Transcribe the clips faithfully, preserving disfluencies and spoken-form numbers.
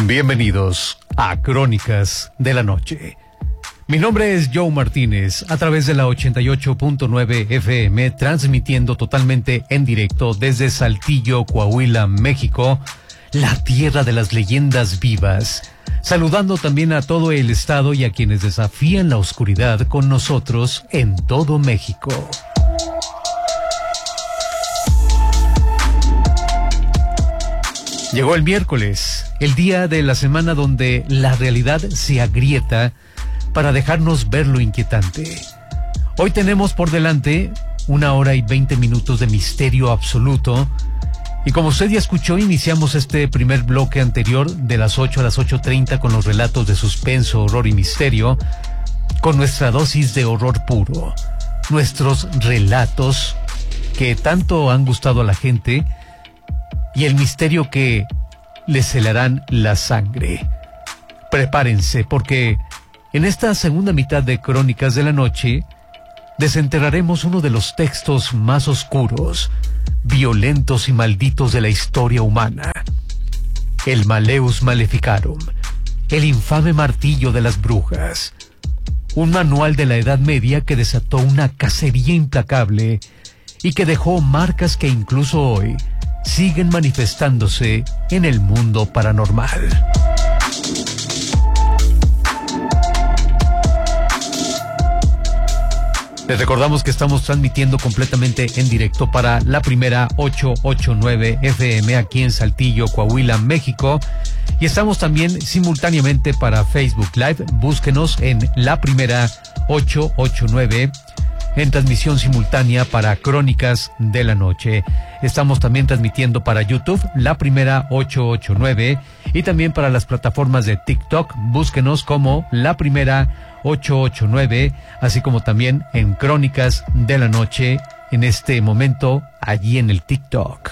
Bienvenidos a Crónicas de la Noche. Mi nombre es Joe Martínez, a través de la ochenta y ocho punto nueve F M, transmitiendo totalmente en directo desde Saltillo, Coahuila, México, la tierra de las leyendas vivas. Saludando también a todo el estado y a quienes desafían la oscuridad con nosotros en todo México. Llegó el miércoles, el día de la semana donde la realidad se agrieta para dejarnos ver lo inquietante. Hoy tenemos por delante una hora y veinte minutos de misterio absoluto. Y como usted ya escuchó, iniciamos este primer bloque anterior de las ocho a las ocho treinta con los relatos de suspenso, horror y misterio, con nuestra dosis de horror puro. Nuestros relatos que tanto han gustado a la gente y el misterio que les helarán la sangre. Prepárense, porque en esta segunda mitad de Crónicas de la Noche desenterraremos uno de los textos más oscuros, violentos y malditos de la historia humana. El Maleus Maleficarum, el infame martillo de las brujas. Un manual de la Edad Media que desató una cacería implacable y que dejó marcas que incluso hoy siguen manifestándose en el mundo paranormal. Les recordamos que estamos transmitiendo completamente en directo para la primera ochocientos ochenta y nueve F M aquí en Saltillo, Coahuila, México. Y estamos también simultáneamente para Facebook Live. Búsquenos en la primera ochocientos ochenta y nueve en transmisión simultánea para Crónicas de la Noche. Estamos también transmitiendo para YouTube, la primera ochocientos ochenta y nueve, y también para las plataformas de TikTok. Búsquenos como la primera ochocientos ochenta y nueve, así como también en Crónicas de la Noche en este momento allí en el TikTok.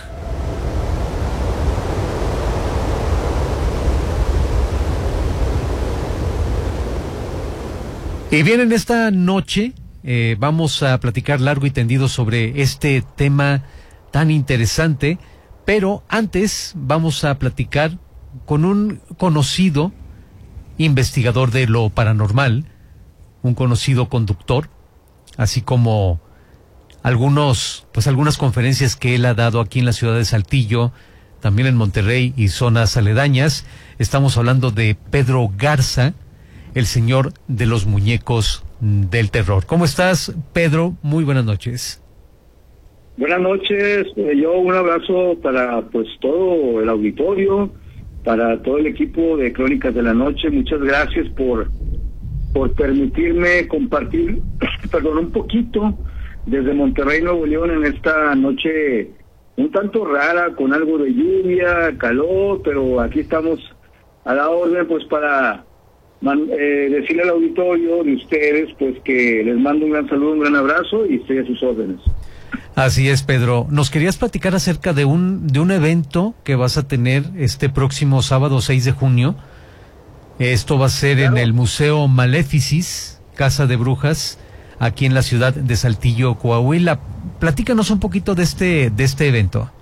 Y bien, en esta noche eh, vamos a platicar largo y tendido sobre este tema tan interesante, pero antes vamos a platicar con un conocido investigador de lo paranormal, un conocido conductor, así como algunos, pues algunas conferencias que él ha dado aquí en la ciudad de Saltillo, también en Monterrey y zonas aledañas. Estamos hablando de Pedro Garza, el señor de los muñecos del terror. ¿Cómo estás, Pedro? Muy buenas noches. Buenas noches, yo un abrazo para pues todo el auditorio, para todo el equipo de Crónicas de la Noche. Muchas gracias por por permitirme compartir, perdón, un poquito desde Monterrey, Nuevo León, en esta noche un tanto rara, con algo de lluvia, calor, pero aquí estamos a la orden pues para man, eh, decirle al auditorio de ustedes pues que les mando un gran saludo, un gran abrazo y estoy a sus órdenes. Así es, Pedro. Nos querías platicar acerca de un de un evento que vas a tener este próximo sábado seis de junio. Esto va a ser claro, en el Museo Maléficis, Casa de Brujas, aquí en la ciudad de Saltillo, Coahuila. Platícanos un poquito de este de este evento.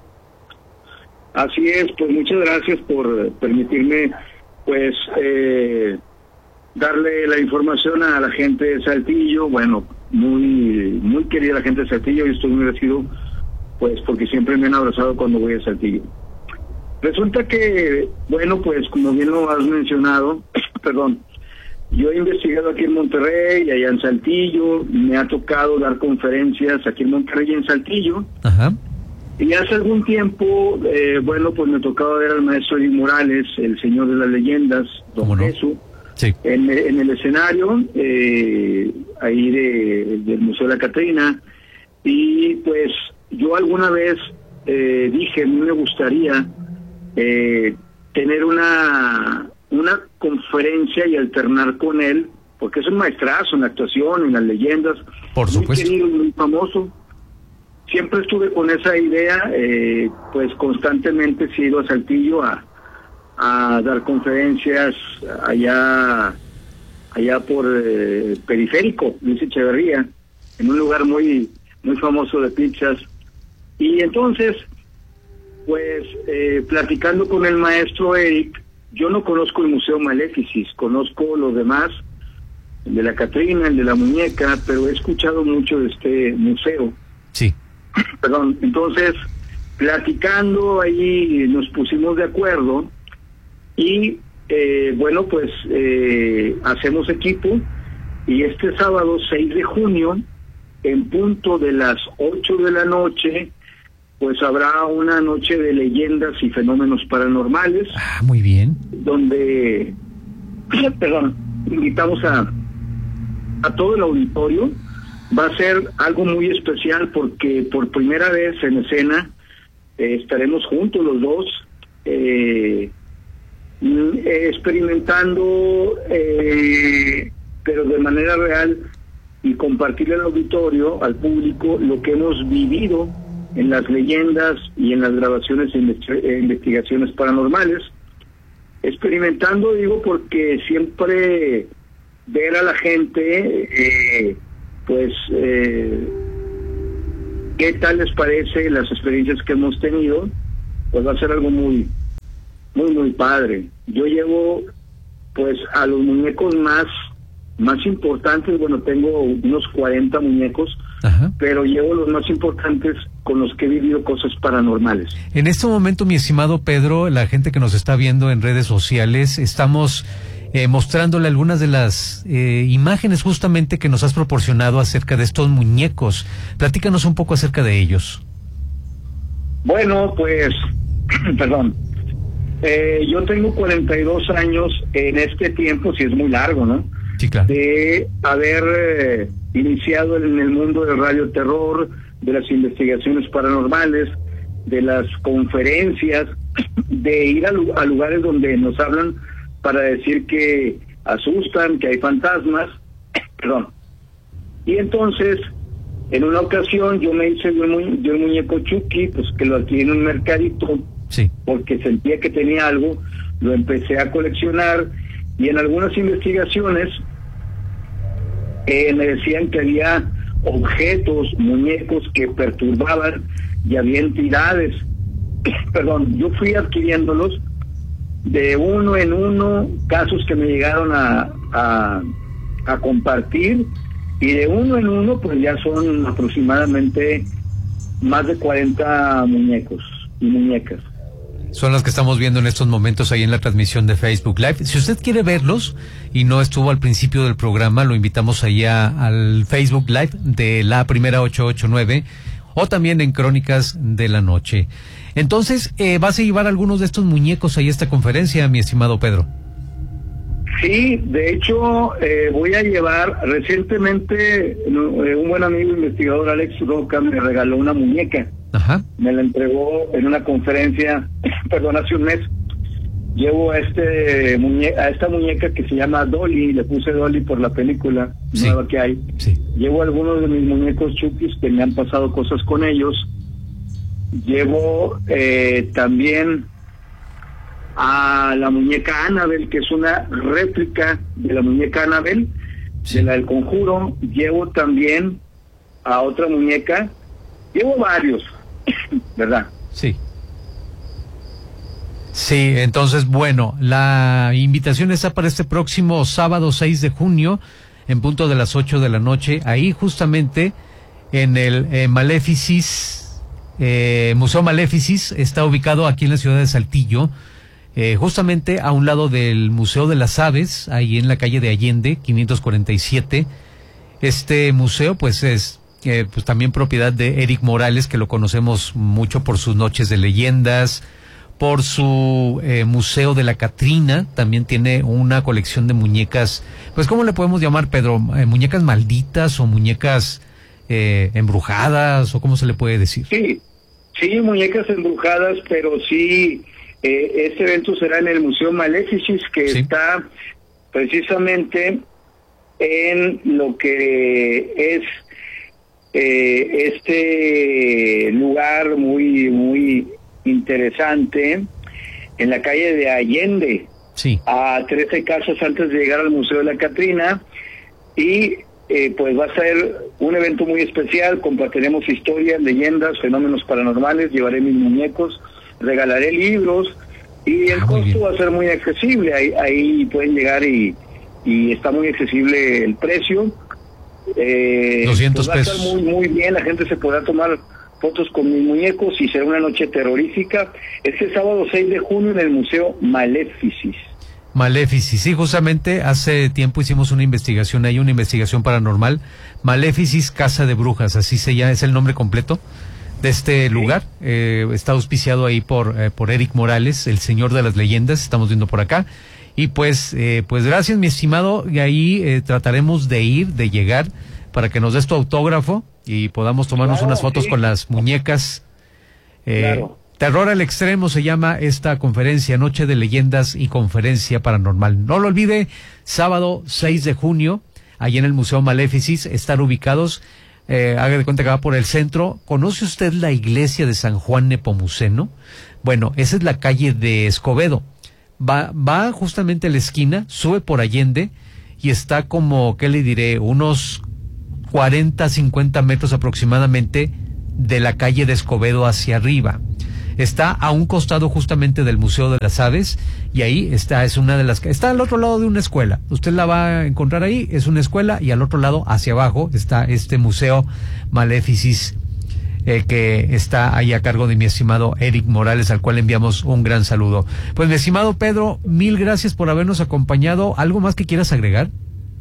Así es, pues muchas gracias por permitirme pues eh, darle la información a la gente de Saltillo. Bueno, muy muy querida la gente de Saltillo, y estoy muy agradecido pues porque siempre me han abrazado cuando voy a Saltillo. Resulta que, bueno, pues como bien lo has mencionado, perdón, yo he investigado aquí en Monterrey y allá en Saltillo, me ha tocado dar conferencias aquí en Monterrey y en Saltillo. Ajá. Y hace algún tiempo, eh, bueno, pues me tocaba ver al maestro Edith Morales, el señor de las leyendas, don Jesús, no? Sí. en, en el escenario, eh, ahí de, del Museo de la Catrina, y pues yo alguna vez eh, dije, a mí me gustaría Eh, tener una una conferencia y alternar con él, porque es un maestrazo en la actuación, en las leyendas, por supuesto, muy querido, muy famoso. Siempre estuve con esa idea, eh, pues constantemente he ido a Saltillo a, a dar conferencias allá allá por eh, Periférico, Luis Echeverría, en un lugar muy muy famoso de pizzas. Y entonces pues eh, platicando con el maestro Eric, yo no conozco el Museo Maléficis, conozco los demás, el de la Catrina, el de la muñeca, pero he escuchado mucho de este museo. Sí. Perdón, entonces, platicando ahí nos pusimos de acuerdo y, eh, bueno, pues eh, hacemos equipo y este sábado seis de junio, en punto de las ocho de la noche, pues habrá una noche de leyendas y fenómenos paranormales. Ah, muy bien. Donde, perdón, invitamos a, a todo el auditorio. Va a ser algo muy especial porque por primera vez en escena eh, estaremos juntos los dos, eh, experimentando, eh, pero de manera real, y compartirle al auditorio, al público, lo que hemos vivido en las leyendas y en las grabaciones e investigaciones paranormales. Experimentando, digo, porque siempre ver a la gente, eh, pues, eh, qué tal les parece las experiencias que hemos tenido, pues va a ser algo muy, muy, muy padre. Yo llevo, pues, a los muñecos más, más importantes, bueno, tengo unos cuarenta muñecos, ajá, pero llevo los más importantes con los que he vivido cosas paranormales. En este momento, mi estimado Pedro, la gente que nos está viendo en redes sociales, estamos eh, mostrándole algunas de las eh, imágenes justamente que nos has proporcionado acerca de estos muñecos. Platícanos un poco acerca de ellos. Bueno, pues, perdón, eh, yo tengo cuarenta y dos años en este tiempo, si es muy largo, ¿no? Sí, claro. De haber eh, iniciado en el mundo del radioterror, de las investigaciones paranormales, de las conferencias, de ir a, a lugares donde nos hablan para decir que asustan, que hay fantasmas, perdón. Y entonces, en una ocasión yo me hice de un, mu de un muñeco Chucky, pues que lo adquirí en un mercadito, sí, porque sentía que tenía algo, lo empecé a coleccionar. Y en algunas investigaciones eh, me decían que había objetos, muñecos que perturbaban y había entidades. Perdón, yo fui adquiriéndolos de uno en uno, casos que me llegaron a, a, a compartir, y de uno en uno pues ya son aproximadamente más de cuarenta muñecos y muñecas. Son los que estamos viendo en estos momentos ahí en la transmisión de Facebook Live. Si usted quiere verlos y no estuvo al principio del programa, lo invitamos allá al Facebook Live de La Primera ocho ocho nueve o también en Crónicas de la Noche. Entonces, eh, ¿vas a llevar algunos de estos muñecos ahí a esta conferencia, mi estimado Pedro? Sí, de hecho, eh, voy a llevar, recientemente, eh, un buen amigo investigador, Alex Roca, me regaló una muñeca. Ajá. Me la entregó en una conferencia, perdón, hace un mes. Llevo a este muñe a esta muñeca que se llama Dolly, le puse Dolly por la película sí. nueva que hay. Sí. Llevo algunos de mis muñecos Chuckys que me han pasado cosas con ellos. Llevo eh, también a la muñeca Annabelle, que es una réplica de la muñeca Annabelle, sí. de la del Conjuro. Llevo también a otra muñeca. Llevo varios, ¿verdad? Sí. Sí, entonces, bueno, la invitación está para este próximo sábado seis de junio, en punto de las ocho de la noche, ahí justamente en el eh, Maléficis, eh, Museo Maléficis, está ubicado aquí en la ciudad de Saltillo, eh, justamente a un lado del Museo de las Aves, ahí en la calle de Allende, quinientos cuarenta y siete. Este museo, pues, es eh, pues también propiedad de Eric Morales, que lo conocemos mucho por sus noches de leyendas, por su eh, Museo de la Catrina. También tiene una colección de muñecas, pues, ¿cómo le podemos llamar, Pedro? Eh, ¿Muñecas malditas o muñecas eh, embrujadas, o cómo se le puede decir? Sí, sí, muñecas embrujadas, pero sí, eh, este evento será en el Museo Maléficis, que sí. está precisamente en lo que es eh, este lugar muy, muy interesante, en la calle de Allende, sí. a trece casas antes de llegar al Museo de la Catrina. Y eh, pues va a ser un evento muy especial. Compartiremos historias, leyendas, fenómenos paranormales, llevaré mis muñecos, regalaré libros Y el Ah, muy costo bien. va a ser muy accesible, ahí, ahí pueden llegar y, y está muy accesible el precio. Eh, doscientos pues va a estar pesos. muy, muy bien, la gente se podrá tomar fotos con mis muñecos y será una noche terrorífica. Este sábado seis de junio en el Museo Maléficis. Maléficis, sí, justamente hace tiempo hicimos una investigación, hay una investigación paranormal, Maléficis Casa de Brujas, así se llama, es el nombre completo de este lugar, eh, está auspiciado ahí por, eh, por Eric Morales, el señor de las leyendas, estamos viendo por acá, y pues, eh, pues gracias mi estimado, y ahí eh, trataremos de ir, de llegar, para que nos des tu autógrafo y podamos tomarnos Claro, unas fotos sí. con las muñecas. Eh, Claro. Terror al extremo se llama esta conferencia, Noche de Leyendas y Conferencia Paranormal. No lo olvide, sábado seis de junio, allí en el Museo Maléficis, estar ubicados, eh, haga de cuenta que va por el centro. ¿Conoce usted la iglesia de San Juan Nepomuceno? Bueno, esa es la calle de Escobedo. Va, va justamente a la esquina, sube por Allende y está como, ¿qué le diré? Unos cuarenta, cincuenta metros aproximadamente de la calle de Escobedo hacia arriba. Está a un costado justamente del Museo de las Aves y ahí está, es una de las, está al otro lado de una escuela. Usted la va a encontrar ahí, es una escuela y al otro lado, hacia abajo, está este Museo Maléficis, eh, que está ahí a cargo de mi estimado Eric Morales, al cual enviamos un gran saludo. Pues mi estimado Pedro, mil gracias por habernos acompañado. ¿Algo más que quieras agregar?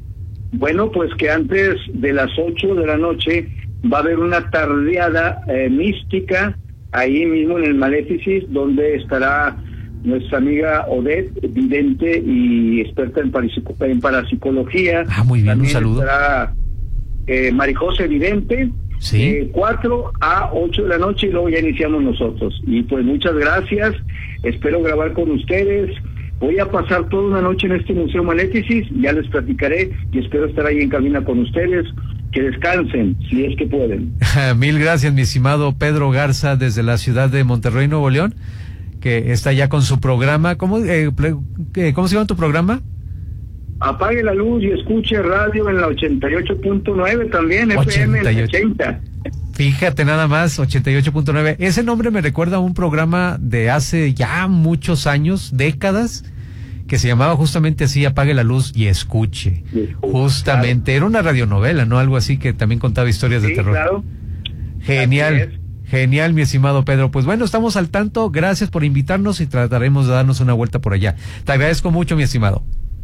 Bueno, pues que antes de las ocho de la noche va a haber una tardeada eh, mística ahí mismo en el Maléficis, donde estará nuestra amiga Odette, vidente y experta en, parapsico- en parapsicología. Ah, muy bien, También un saludo. estará eh, Marijose Vidente, Sí. de cuatro a ocho de la noche y luego ya iniciamos nosotros. Y pues muchas gracias, espero grabar con ustedes. Voy a pasar toda una noche en este Museo Maléficis, ya les platicaré y espero estar ahí en cabina con ustedes. Que descansen, si es que pueden. Mil gracias, mi estimado Pedro Garza, desde la ciudad de Monterrey, Nuevo León, que está ya con su programa. ¿Cómo, eh, ple- ¿cómo se llama tu programa? Apague la luz y escuche radio en la ochenta y ocho punto nueve también, F M en la ochenta. Fíjate nada más, ochenta y ocho punto nueve. Ese nombre me recuerda a un programa de hace ya muchos años, décadas, que se llamaba justamente así, Apague la luz y escuche. Sí, Justamente, claro. era una radionovela, ¿no? Algo así que también contaba historias Sí, de terror. claro. Genial, Así genial, mi estimado Pedro. Pues bueno, estamos al tanto, gracias por invitarnos y trataremos de darnos una vuelta por allá. Te agradezco mucho, mi estimado.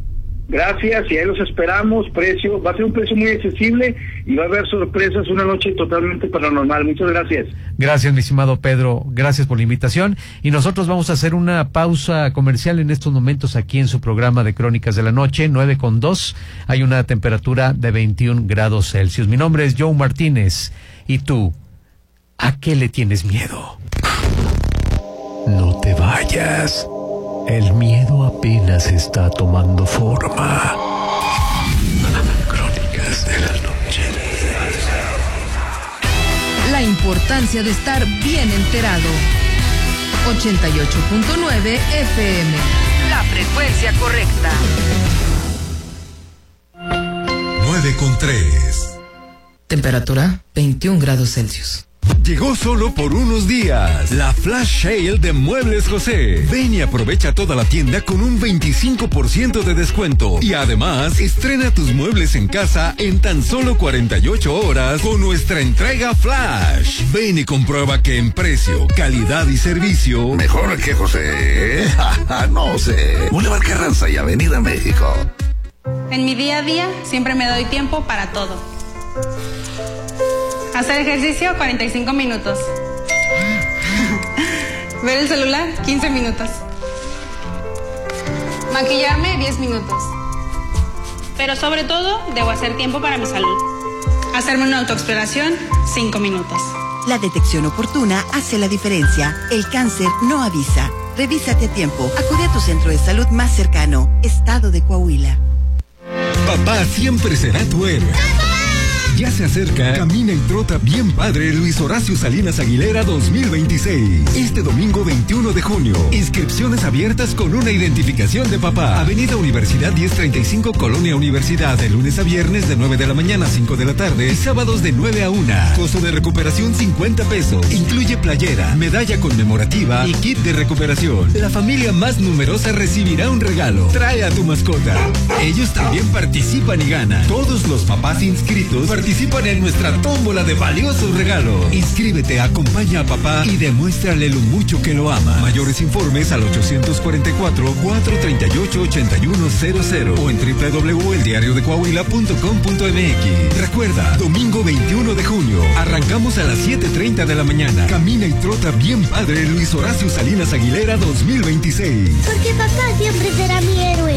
Gracias, y ahí los esperamos. Precio, va a ser un precio muy accesible y va a haber sorpresas, una noche totalmente paranormal. Muchas gracias. Gracias, mi estimado Pedro, gracias por la invitación. Y nosotros vamos a hacer una pausa comercial en estos momentos aquí en su programa de Crónicas de la Noche, nueve con dos. Hay una temperatura de veintiún grados Celsius. Mi nombre es Joe Martínez. ¿Y tú, a qué le tienes miedo? No te vayas. El miedo apenas está tomando forma. Crónicas de la Noche. La importancia de estar bien enterado. ochenta y ocho punto nueve F M. La frecuencia correcta. nueve con tres. Temperatura veintiún grados Celsius. Llegó solo por unos días la Flash Sale de Muebles José. Ven y aprovecha toda la tienda con un veinticinco por ciento de descuento. Y además, estrena tus muebles en casa en tan solo cuarenta y ocho horas con nuestra entrega Flash. Ven y comprueba que en precio, calidad y servicio... Mejor que José. No sé. Boulevard Carranza y Avenida México. En mi día a día siempre me doy tiempo para todo. Hacer ejercicio, cuarenta y cinco minutos. Ver el celular, quince minutos. Maquillarme, diez minutos. Pero sobre todo, debo hacer tiempo para mi salud. Hacerme una autoexploración, cinco minutos. La detección oportuna hace la diferencia. El cáncer no avisa. Revísate a tiempo. Acude a tu centro de salud más cercano. Estado de Coahuila. Papá siempre será tu héroe. Ya se acerca Camina y Trota Bien Padre Luis Horacio Salinas Aguilera dos mil veintiséis. Este domingo veintiuno de junio. Inscripciones abiertas con una identificación de papá. Avenida Universidad diez treinta y cinco, Colonia Universidad. De lunes a viernes de nueve de la mañana a cinco de la tarde. Y sábados de nueve a una. Costo de recuperación cincuenta pesos. Incluye playera, medalla conmemorativa y kit de recuperación. La familia más numerosa recibirá un regalo. Trae a tu mascota. Ellos también participan y ganan. Todos los papás inscritos participan en nuestra tómbola de valiosos regalos. Inscríbete, acompaña a papá y demuéstrale lo mucho que lo ama. Mayores informes al ochocientos cuarenta y cuatro, cuatrocientos treinta y ocho, ochenta y uno cero cero o en doble u doble u doble u punto el diario de coahuila punto com punto m x. Recuerda, domingo veintiuno de junio. Arrancamos a las siete treinta de la mañana. Camina y Trota Bien Padre Luis Horacio Salinas Aguilera dos mil veintiséis. Porque papá siempre será mi héroe.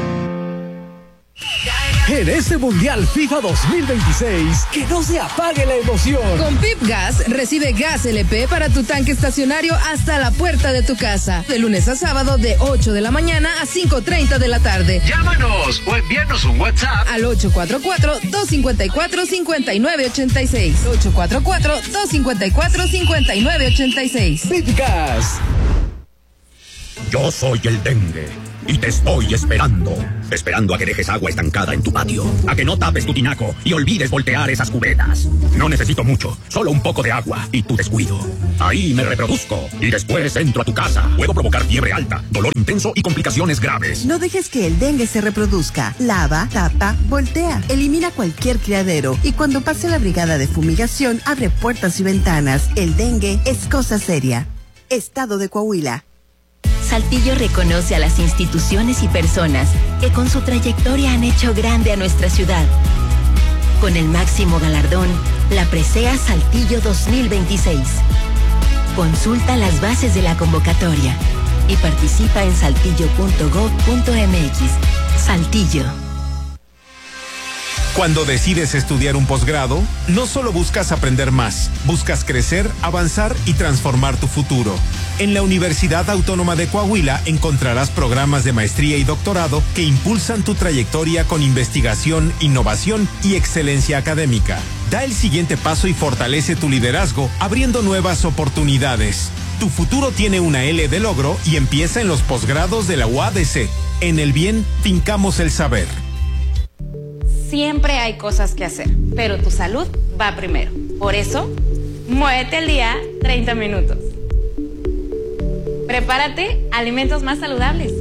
En este Mundial FIFA dos mil veintiséis, que no se apague la emoción. Con Pip Gas, recibe gas L P para tu tanque estacionario hasta la puerta de tu casa. De lunes a sábado de ocho de la mañana a cinco treinta de la tarde. Llámanos o envíanos un WhatsApp al ocho cuatro cuatro, dos cinco cuatro, cinco nueve ocho seis. ocho cuatro cuatro, dos cinco cuatro, cinco nueve ocho seis. Pip Gas. Yo soy el dengue y te estoy esperando. Esperando a que dejes agua estancada en tu patio, a que no tapes tu tinaco y olvides voltear esas cubetas. No necesito mucho, solo un poco de agua y tu descuido. Ahí me reproduzco y después entro a tu casa. Puedo provocar fiebre alta, dolor intenso y complicaciones graves. No dejes que el dengue se reproduzca. Lava, tapa, voltea. Elimina cualquier criadero y cuando pase la brigada de fumigación, abre puertas y ventanas. El dengue es cosa seria. Estado de Coahuila. Saltillo reconoce a las instituciones y personas que con su trayectoria han hecho grande a nuestra ciudad. Con el máximo galardón, la Presea Saltillo dos mil veintiséis. Consulta las bases de la convocatoria y participa en saltillo punto gob punto m x. Saltillo. Cuando decides estudiar un posgrado, no solo buscas aprender más, buscas crecer, avanzar y transformar tu futuro. En la Universidad Autónoma de Coahuila encontrarás programas de maestría y doctorado que impulsan tu trayectoria con investigación, innovación y excelencia académica. Da el siguiente paso y fortalece tu liderazgo, abriendo nuevas oportunidades. Tu futuro tiene una L de logro y empieza en los posgrados de la U A D C. En el bien, fincamos el saber. Siempre hay cosas que hacer, pero tu salud va primero. Por eso, muévete al día treinta minutos. Prepárate alimentos más saludables.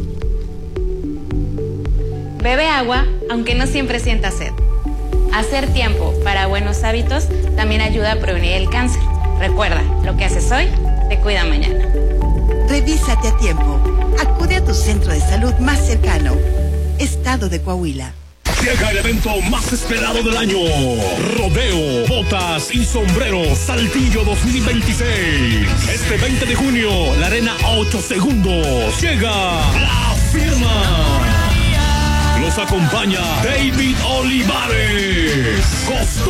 Bebe agua, aunque no siempre sientas sed. Hacer tiempo para buenos hábitos también ayuda a prevenir el cáncer. Recuerda, lo que haces hoy te cuida mañana. Revísate a tiempo. Acude a tu centro de salud más cercano. Estado de Coahuila. Llega el evento más esperado del año. Rodeo, botas y sombreros Saltillo dos mil veintiséis. Este veinte de junio, la arena a ocho segundos. Llega La Firma. Los acompaña David Olivares.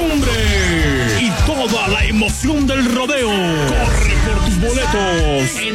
Costumbre y toda la emoción del rodeo. Corre por tus boletos en